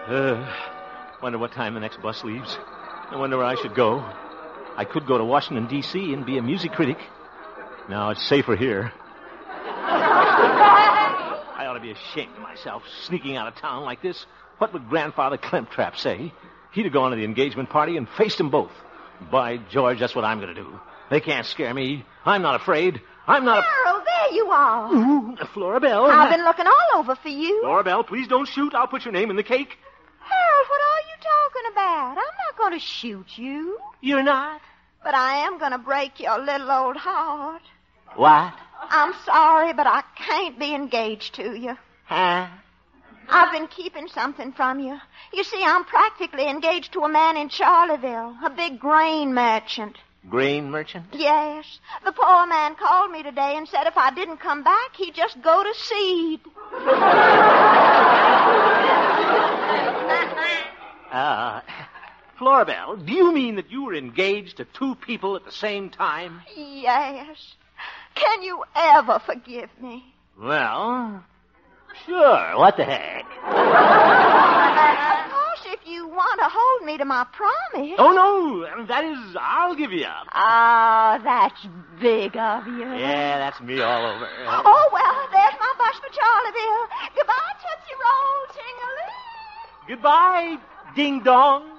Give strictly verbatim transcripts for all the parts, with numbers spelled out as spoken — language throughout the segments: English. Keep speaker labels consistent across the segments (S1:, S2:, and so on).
S1: Uh, wonder what time the next bus leaves. I wonder where I should go. I could go to Washington, D C and be a music critic. No, it's safer here. I ought to be ashamed of myself, sneaking out of town like this. What would Grandfather Clemtrap say? He'd have gone to the engagement party and faced them both. By George, that's what I'm going to do. They can't scare me. I'm not afraid. I'm not...
S2: Harold, there you are.
S1: Ooh, Flora Bell.
S2: I've been looking all over for you.
S1: Flora Bell, please don't shoot. I'll put your name in the cake.
S2: Harold, what are you talking about? I'm not going to shoot you.
S1: You're not?
S2: But I am going to break your little old heart.
S1: What?
S2: I'm sorry, but I can't be engaged to you.
S1: Huh?
S2: I've been keeping something from you. You see, I'm practically engaged to a man in Charleville, a big grain merchant.
S1: Grain merchant?
S2: Yes. The poor man called me today and said if I didn't come back, he'd just go to seed.
S1: uh, Flora Bell, do you mean that you were engaged to two people at the same time?
S2: Yes. Can you ever forgive me?
S1: Well, sure. What the heck?
S2: Of course, if you want to hold me to my promise.
S1: Oh, no. That is, I'll give you up.
S2: Oh, that's big of you.
S1: Yeah, that's me all over.
S2: Oh, well, there's my bus for Charleville. Goodbye, Tootsie Roll, ting-a-ling.
S1: Goodbye, ding-dong.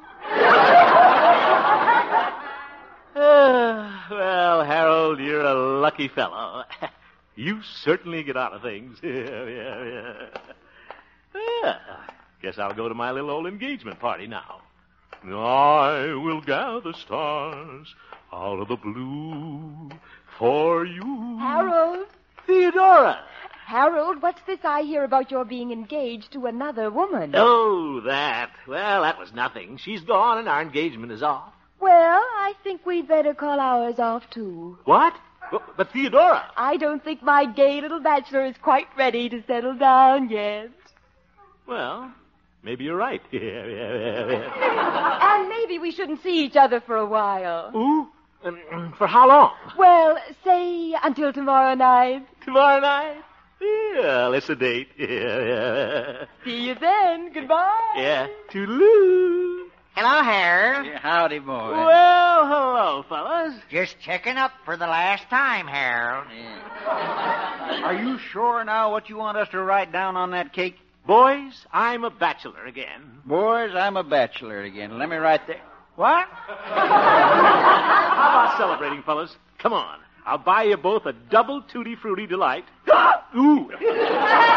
S1: uh, well, Harold, you're a lucky fellow. You certainly get out of things. yeah, yeah, yeah. Yeah. Guess I'll go to my little old engagement party now. I will gather stars out of the blue for you.
S3: Harold?
S1: Theodora!
S3: Harold, what's this I hear about your being engaged to another woman?
S1: Oh, that. Well, that was nothing. She's gone and our engagement is off.
S3: Well, I think we'd better call ours off, too.
S1: What? But, but Theodora...
S3: I don't think my gay little bachelor is quite ready to settle down yet.
S1: Well, maybe you're right. yeah, yeah, yeah, yeah.
S3: And maybe we shouldn't see each other for a while.
S1: Ooh? Um, for how long?
S3: Well, say until tomorrow night.
S1: Tomorrow night? Yeah, it's a date. Yeah, yeah.
S3: See you then. Goodbye.
S1: Yeah. Toodaloo.
S4: Hello, Harold.
S5: Yeah, howdy, boy.
S1: Well, hello, fellas.
S4: Just checking up for the last time, Harold.
S5: Yeah. Are you sure now what you want us to write down on that cake?
S1: Boys, I'm a bachelor again.
S5: Boys, I'm a bachelor again. Let me write that. What?
S1: How about celebrating, fellas? Come on. I'll buy you both a double tutti frutti delight. Ooh.